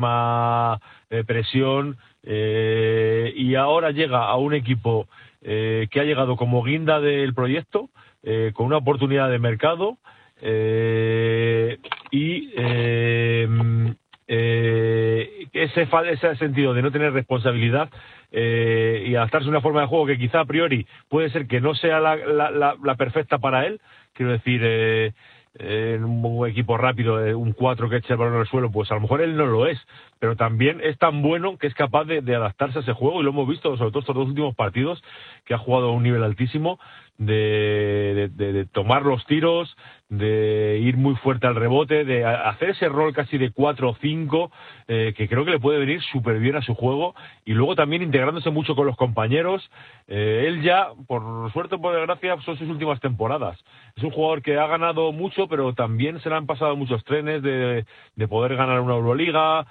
máxima presión, y ahora llega a un equipo que ha llegado como guinda del proyecto, con una oportunidad de mercado, y ese sentido de no tener responsabilidad, y adaptarse a una forma de juego que quizá a priori puede ser que no sea la perfecta para él. Quiero decir, en un equipo rápido, un 4 que eche el balón al suelo, pues a lo mejor él no lo es, pero también es tan bueno que es capaz de adaptarse a ese juego, y lo hemos visto sobre todo estos dos últimos partidos, que ha jugado a un nivel altísimo, de tomar los tiros, de ir muy fuerte al rebote, de hacer ese rol casi de 4 o 5, que creo que le puede venir súper bien a su juego, y luego también integrándose mucho con los compañeros. Él ya, por suerte o por desgracia, son sus últimas temporadas. Es un jugador que ha ganado mucho, pero también se le han pasado muchos trenes de poder ganar una Euroliga,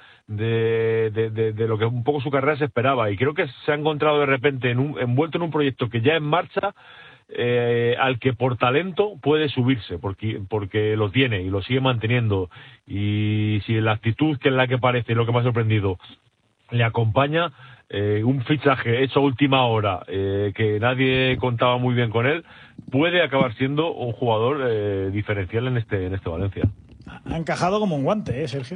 de lo que un poco su carrera se esperaba, y creo que se ha encontrado de repente envuelto en un proyecto que ya en marcha, al que por talento puede subirse, porque lo tiene y lo sigue manteniendo, y si la actitud, que es la que parece, lo que me ha sorprendido, le acompaña, un fichaje hecho a última hora, que nadie contaba muy bien con él, puede acabar siendo un jugador diferencial en este Valencia. Ha encajado como un guante, Sergio.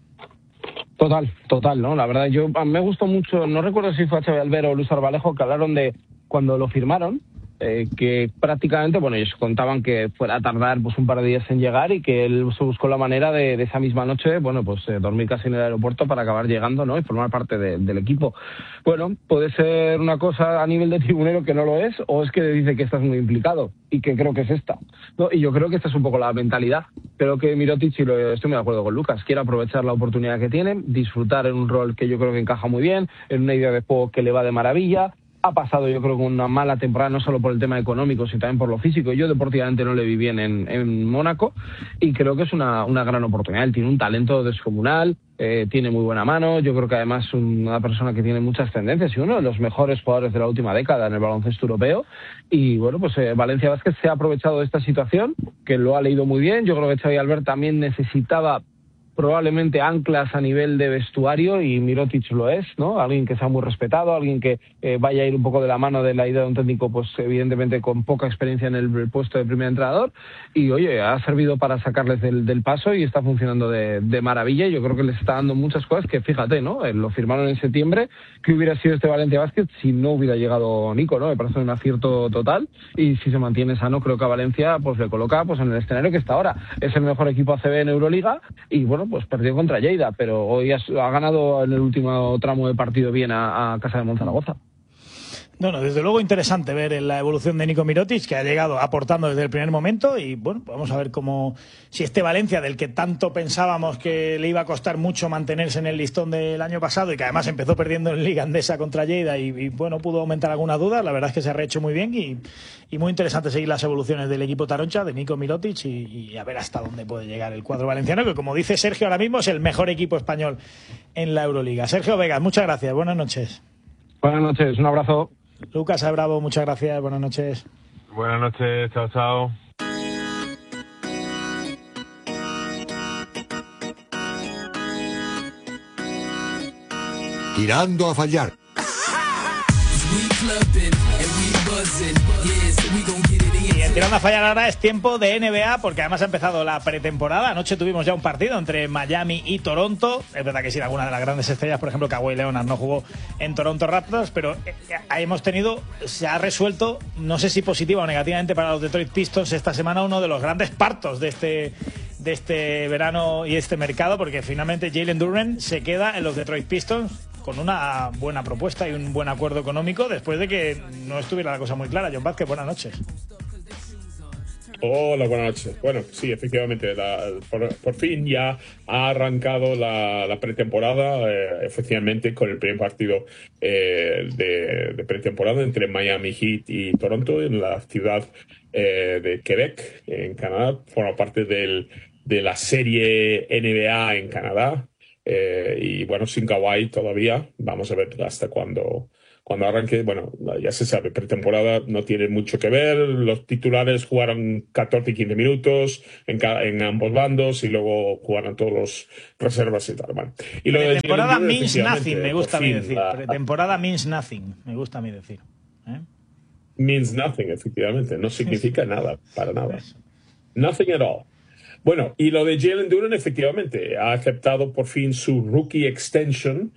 Total, ¿no? La verdad, a mí me gustó mucho, no recuerdo si fue Xavi Albero o Luis Arbalejo, que hablaron de cuando lo firmaron, que prácticamente, bueno, ellos contaban que fuera a tardar pues un par de días en llegar, y que él se buscó la manera de esa misma noche, bueno, pues dormir casi en el aeropuerto para acabar llegando, ¿no? Y formar parte del equipo. Bueno, puede ser una cosa a nivel de tribunero que no lo es, o es que dice que estás muy implicado, y que creo que es esta, ¿no? Y yo creo que esta es un poco la mentalidad. Creo que Mirotic, y estoy muy de acuerdo con Lucas, quiere aprovechar la oportunidad que tiene, disfrutar en un rol que yo creo que encaja muy bien, en una idea de juego que le va de maravilla. Ha pasado, yo creo, con una mala temporada, no solo por el tema económico, sino también por lo físico. Yo deportivamente no le vi bien en Mónaco, y creo que es una gran oportunidad. Él tiene un talento descomunal, tiene muy buena mano. Yo creo que además es una persona que tiene muchas tendencias y uno de los mejores jugadores de la última década en el baloncesto europeo. Y bueno, pues Valencia Basket se ha aprovechado de esta situación, que lo ha leído muy bien. Yo creo que Xavi Albert también necesitaba probablemente anclas a nivel de vestuario, y Mirotic lo es, ¿no? Alguien que sea muy respetado, alguien que vaya a ir un poco de la mano de la idea de un técnico, pues evidentemente con poca experiencia en el puesto de primer entrenador, y oye, ha servido para sacarles del paso, y está funcionando de maravilla. Y yo creo que les está dando muchas cosas que, fíjate, ¿no? Lo firmaron en septiembre, que hubiera sido este Valencia Basket si no hubiera llegado Nico, ¿no? Me parece un acierto total, y si se mantiene sano, creo que a Valencia pues le coloca pues en el escenario que está ahora. Es el mejor equipo ACB en Euroliga, y bueno, pues perdió contra Lleida, pero hoy ha ganado en el último tramo de partido bien a Casa de Monzaragoza. Bueno, desde luego interesante ver la evolución de Nico Mirotic, que ha llegado aportando desde el primer momento, y bueno, vamos a ver si este Valencia, del que tanto pensábamos que le iba a costar mucho mantenerse en el listón del año pasado, y que además empezó perdiendo en Liga Andesa contra Lleida, y bueno, pudo aumentar alguna duda. La verdad es que se ha rehecho muy bien, y muy interesante seguir las evoluciones del equipo taroncha, de Nico Mirotic, y a ver hasta dónde puede llegar el cuadro valenciano, que como dice Sergio, ahora mismo es el mejor equipo español en la Euroliga. Sergio Vegas, muchas gracias, buenas noches. Buenas noches, un abrazo. Lucas Bravo, muchas gracias, buenas noches. Buenas noches, chao. Tirando a fallar. Y en Tirando a fallar ahora es tiempo de NBA, porque además ha empezado la pretemporada. Anoche tuvimos ya un partido entre Miami y Toronto. Es verdad que sí, alguna de las grandes estrellas, por ejemplo, Kawhi Leonard no jugó en Toronto Raptors, pero se ha resuelto, no sé si positiva o negativamente para los Detroit Pistons esta semana, uno de los grandes partos de este verano y este mercado, porque finalmente Jalen Duren se queda en los Detroit Pistons con una buena propuesta y un buen acuerdo económico, después de que no estuviera la cosa muy clara. John Vázquez, buenas noches. Hola, buenas noches. Bueno, sí, efectivamente, por fin ya ha arrancado la pretemporada, efectivamente, con el primer partido de pretemporada entre Miami Heat y Toronto en la ciudad de Quebec, en Canadá. Forma parte de la serie NBA en Canadá. Y bueno, sin Kawhi todavía. Vamos a ver hasta cuándo cuando arranque, bueno, ya se sabe, pretemporada no tiene mucho que ver, los titulares jugaron 14 y 15 minutos en ambos bandos y luego jugaron todos los reservas y tal. Bueno. Y lo de pretemporada Jalen Duren, means nothing, me gusta a mí decir. la, Pretemporada means nothing, me gusta a mí decir. means nothing, efectivamente, no significa nada, para nada. Eso. Nothing at all. Bueno, y lo de Jalen Duren, efectivamente, ha aceptado por fin su rookie extension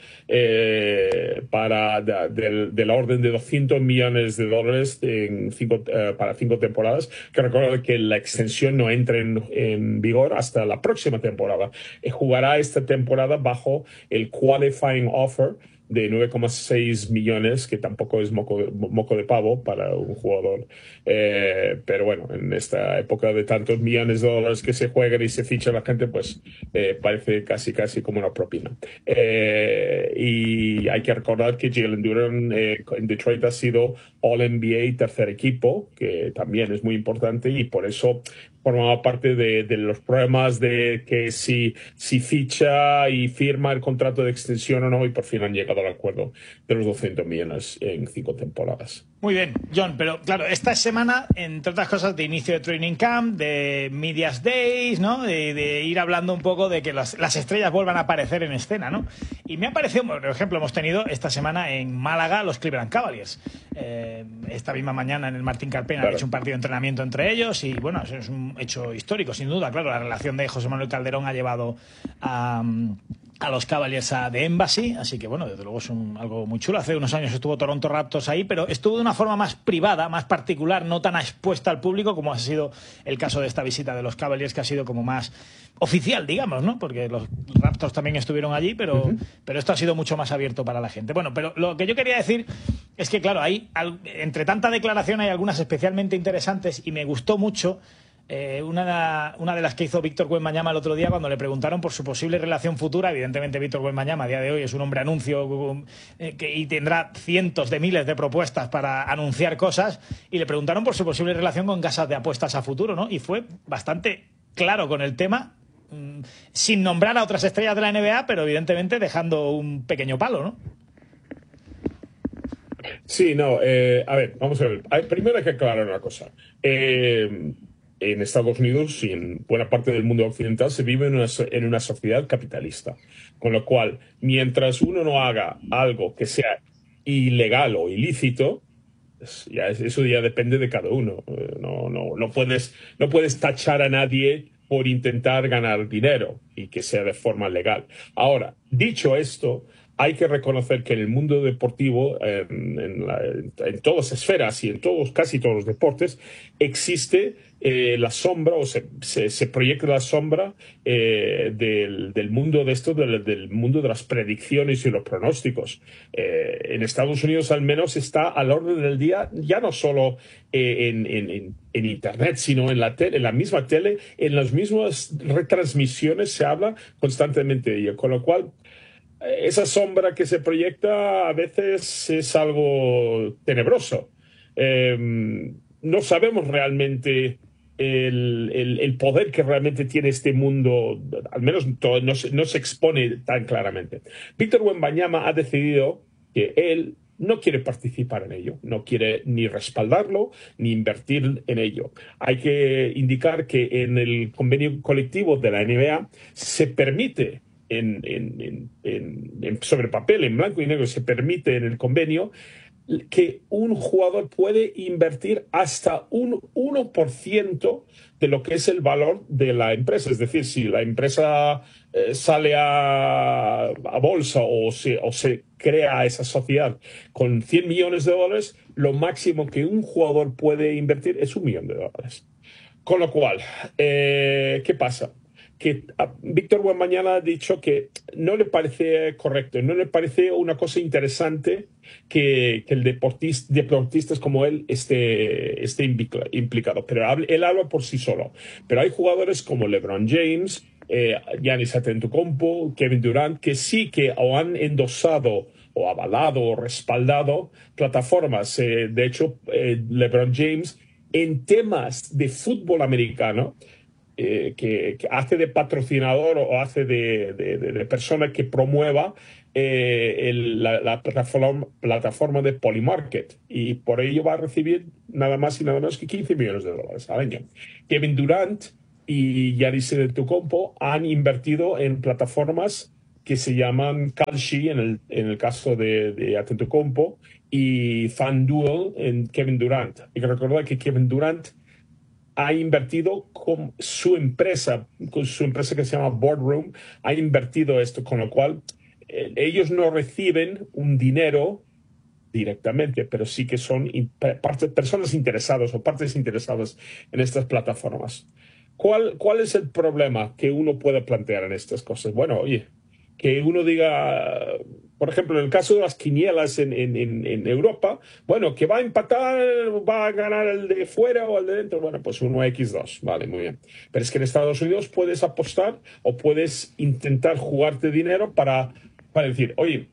de la orden de $200 millones para 5 temporadas, que recuerdo que la extensión no entra en vigor hasta la próxima temporada. Jugará esta temporada bajo el qualifying offer de 9,6 millones, que tampoco es moco de pavo para un jugador. Pero bueno, en esta época de tantos millones de dólares que se juegan y se ficha la gente, pues parece casi como una propina. Y hay que recordar que Jalen Duren en Detroit ha sido All-NBA tercer equipo, que también es muy importante, y por eso formaba parte de los problemas de que si ficha y firma el contrato de extensión o no, y por fin han llegado al acuerdo de los 200 millones en 5 temporadas. Muy bien, John, pero claro, esta semana, entre otras cosas, de inicio de Training Camp, de Medias Days, ¿no? De ir hablando un poco de que las estrellas vuelvan a aparecer en escena, ¿no? Y me ha parecido, por ejemplo, hemos tenido esta semana en Málaga los Cleveland Cavaliers. Esta misma mañana en el Martín Carpena han hecho un partido de entrenamiento entre ellos y, bueno, eso es un hecho histórico, sin duda. Claro, la relación de José Manuel Calderón ha llevado a los Cavaliers de Embassy, así que bueno, desde luego es algo muy chulo. Hace unos años estuvo Toronto Raptors ahí, pero estuvo de una forma más privada, más particular, no tan expuesta al público como ha sido el caso de esta visita de los Cavaliers, que ha sido como más oficial, digamos, ¿no? Porque los Raptors también estuvieron allí, pero esto ha sido mucho más abierto para la gente. Bueno, pero lo que yo quería decir es que, claro, entre tanta declaración hay algunas especialmente interesantes y me gustó mucho una de las que hizo Víctor Wembanyama el otro día cuando le preguntaron por su posible relación futura. Evidentemente Víctor Wembanyama a día de hoy es un hombre anuncio y tendrá cientos de miles de propuestas para anunciar cosas, y le preguntaron por su posible relación con casas de apuestas a futuro, ¿no? Y fue bastante claro con el tema, sin nombrar a otras estrellas de la NBA, pero evidentemente dejando un pequeño palo, ¿no? Sí, no, a ver, vamos a ver. Primero hay que aclarar una cosa. En Estados Unidos y en buena parte del mundo occidental se vive en una sociedad capitalista. Con lo cual, mientras uno no haga algo que sea ilegal o ilícito, eso ya depende de cada uno. No puedes tachar a nadie por intentar ganar dinero y que sea de forma legal. Ahora, dicho esto, hay que reconocer que en el mundo deportivo, en todas las esferas y en casi todos los deportes, existe la sombra, o se proyecta la sombra del mundo del mundo de las predicciones y los pronósticos. En Estados Unidos, al menos, está al orden del día, ya no solo en Internet, sino en la misma tele, en las mismas retransmisiones se habla constantemente de ello, con lo cual esa sombra que se proyecta a veces es algo tenebroso. No sabemos realmente el poder que realmente tiene este mundo, al menos no se expone tan claramente. Víctor Wembanyama ha decidido que él no quiere participar en ello, no quiere ni respaldarlo ni invertir en ello. Hay que indicar que en el convenio colectivo de la NBA se permite sobre papel, en blanco y negro, se permite en el convenio que un jugador puede invertir hasta un 1% de lo que es el valor de la empresa. Es decir, si la empresa sale a bolsa o se crea esa sociedad con $100 millones, lo máximo que un jugador puede invertir es $1 millón. Con lo cual, ¿qué pasa? Que Víctor Wembanyama ha dicho que no le parece correcto, no le parece una cosa interesante que el deportistas como él esté implicado. Pero él habla por sí solo. Pero hay jugadores como LeBron James, Giannis Antetokounmpo, Kevin Durant, que sí que o han endosado o avalado o respaldado plataformas. De hecho, LeBron James, en temas de fútbol americano, que hace de patrocinador o hace de persona que promueva la plataforma de Polymarket, y por ello va a recibir nada más y nada menos que $15 millones al año. Kevin Durant y Giannis Antetokounmpo han invertido en plataformas que se llaman Kalshi en el caso de Antetokounmpo y FanDuel en Kevin Durant. Hay que recordar que Kevin Durant ha invertido con su empresa que se llama Boardroom, ha invertido esto, con lo cual ellos no reciben un dinero directamente, pero sí que son personas interesadas o partes interesadas en estas plataformas. ¿Cuál es el problema que uno puede plantear en estas cosas? Bueno, oye, que uno diga, por ejemplo, en el caso de las quinielas en Europa, bueno, que va a empatar, va a ganar el de fuera o el de dentro, bueno, pues 1x2, vale, muy bien. Pero es que en Estados Unidos puedes apostar o puedes intentar jugarte dinero para decir, oye,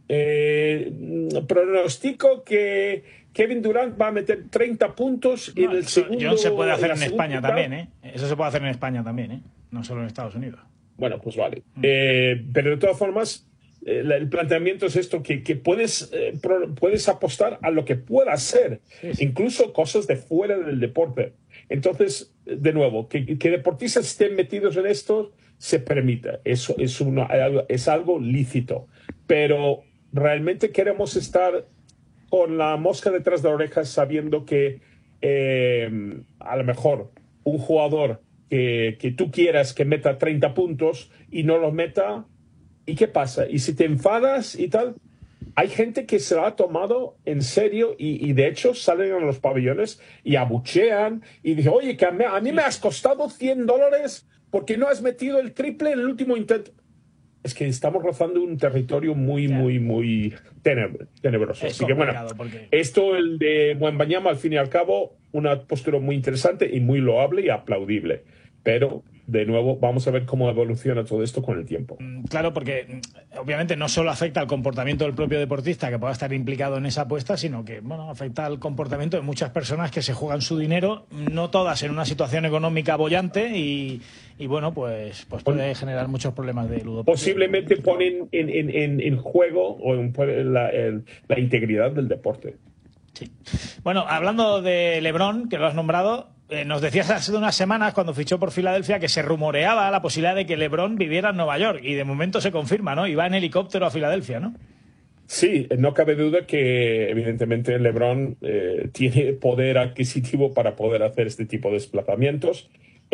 pronostico que Kevin Durant va a meter 30 puntos en el segundo. John, se puede hacer en España también, ¿eh? Eso se puede hacer en España también, ¿eh? No solo en Estados Unidos. Bueno, pues vale. Pero de todas formas, el planteamiento es esto, que puedes apostar a lo que pueda ser, sí. Incluso cosas de fuera del deporte. Entonces, de nuevo, que deportistas estén metidos en esto se permite. Eso es algo lícito. Pero realmente queremos estar con la mosca detrás de la oreja sabiendo que a lo mejor un jugador que tú quieras que meta 30 puntos y no los meta, ¿y qué pasa? Y si te enfadas y tal, hay gente que se lo ha tomado en serio y de hecho salen a los pabellones y abuchean y dicen, oye, que a mí me has costado $100 porque no has metido el triple en el último intento. Es que estamos rozando un territorio muy tenebroso. Así que bueno, esto, el de Wembanyama, al fin y al cabo, una postura muy interesante y muy loable y aplaudible. Pero, de nuevo, vamos a ver cómo evoluciona todo esto con el tiempo. Claro, porque obviamente no solo afecta al comportamiento del propio deportista que pueda estar implicado en esa apuesta, sino que afecta al comportamiento de muchas personas que se juegan su dinero, no todas en una situación económica boyante y bueno, pues puede generar muchos problemas de ludopatía. Posiblemente ponen en juego la integridad del deporte. Sí. Bueno, hablando de LeBron, que lo has nombrado, nos decías hace unas semanas, cuando fichó por Filadelfia, que se rumoreaba la posibilidad de que LeBron viviera en Nueva York, y de momento se confirma, ¿no? Y va en helicóptero a Filadelfia, ¿no? Sí, no cabe duda que evidentemente LeBron tiene poder adquisitivo para poder hacer este tipo de desplazamientos.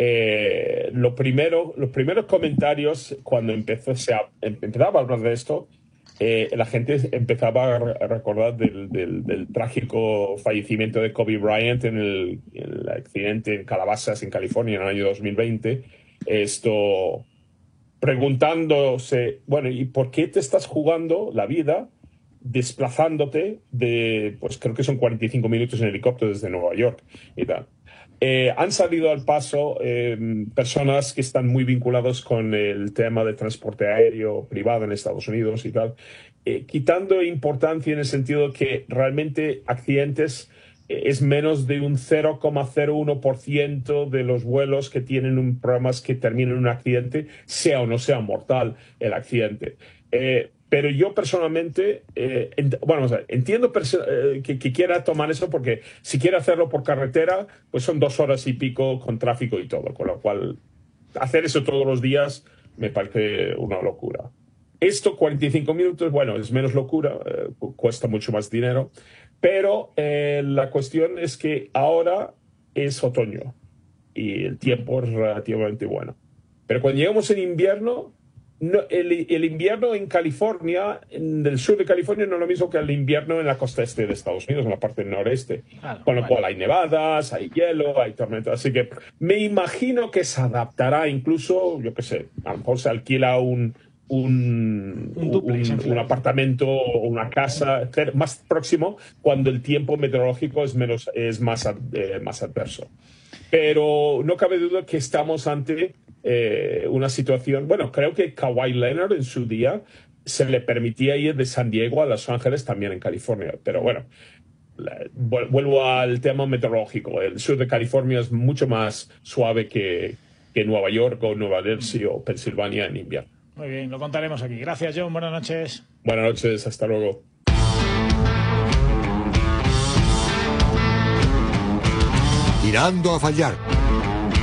Los primeros comentarios cuando empezaba a hablar de esto, la gente empezaba a recordar del trágico fallecimiento de Kobe Bryant en el accidente en Calabasas, en California, en el año 2020. Esto preguntándose, bueno, ¿y por qué te estás jugando la vida desplazándote pues creo que son 45 minutos en helicóptero desde Nueva York y tal? Han salido al paso personas que están muy vinculados con el tema de transporte aéreo privado en Estados Unidos y tal, quitando importancia en el sentido que realmente accidentes es menos de un 0,01% de los vuelos que tienen problemas que terminan en un accidente, sea o no sea mortal el accidente. Pero yo personalmente, vamos a ver, entiendo que quiera tomar eso, porque si quiere hacerlo por carretera, pues son 2 horas y pico con tráfico y todo, con lo cual hacer eso todos los días me parece una locura. Esto, 45 minutos, bueno, es menos locura, cuesta mucho más dinero, pero la cuestión es que ahora es otoño y el tiempo es relativamente bueno. Pero cuando llegamos en invierno, no, el invierno en California, en el sur de California, no es lo mismo que el invierno en la costa este de Estados Unidos, en la parte noreste. Claro, con lo cual hay nevadas, hay hielo, hay tormentas. Así que me imagino que se adaptará incluso, yo qué sé, a lo mejor se alquila un apartamento o una casa más próximo cuando el tiempo meteorológico es más adverso. Pero no cabe duda que estamos ante una situación. Bueno, creo que Kawhi Leonard en su día se le permitía ir de San Diego a Los Ángeles, también en California. Pero bueno, vuelvo al tema meteorológico. El sur de California es mucho más suave que que Nueva York o Nueva Jersey o Pensilvania en invierno. Muy bien, lo contaremos aquí. Gracias, John. Buenas noches. Buenas noches, hasta luego. Tirando a fallar.